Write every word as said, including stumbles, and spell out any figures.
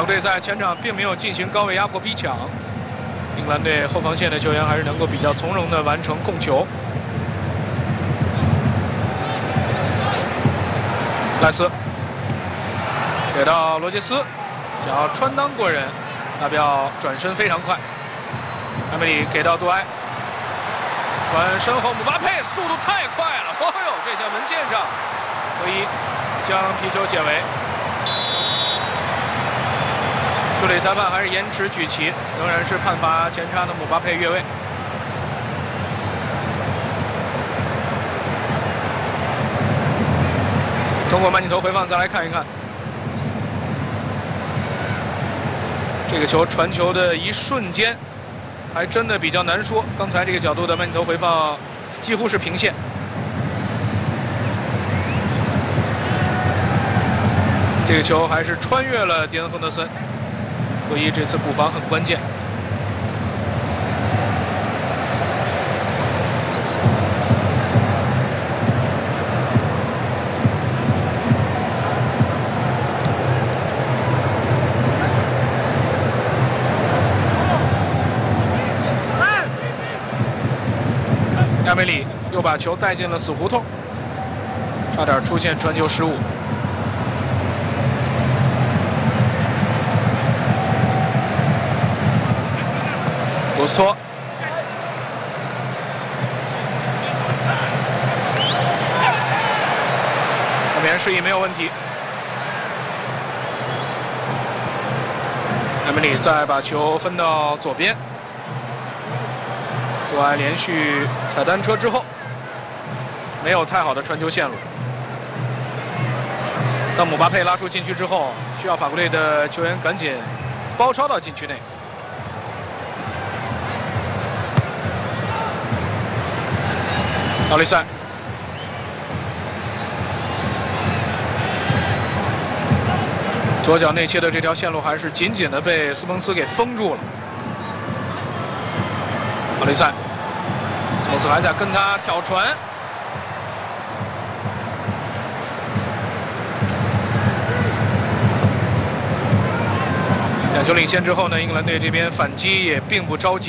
国队在前场并没有进行高位压迫逼抢，英格兰队后防线的球员还是能够比较从容地完成控球。赖斯给到罗杰斯，想要穿裆过人，拉比奥转身非常快。埃梅里给到杜埃，传身后姆巴佩速度太快了，哦呦，这下门线上，科伊将皮球解围。助理裁判还是延迟举旗，仍然是判罚前插的姆巴佩越位。通过慢镜头回放再来看一看，这个球传球的一瞬间，还真的比较难说。刚才这个角度的慢镜头回放几乎是平线。这个球还是穿越了迪恩亨德森，科伊这次补防很关键。亚梅里又把球带进了死胡同，差点出现传球失误。古斯托，这边示意没有问题。亚梅里再把球分到左边。杜埃连续踩单车之后，没有太好的传球线路。当姆巴佩拉出禁区之后，需要法国队的球员赶紧包抄到禁区内。奥利塞，左脚内切的这条线路还是紧紧的被斯彭斯给封住了。奥利塞。斯彭斯还在跟他挑传，两球领先之后呢，英格兰队这边反击也并不着急。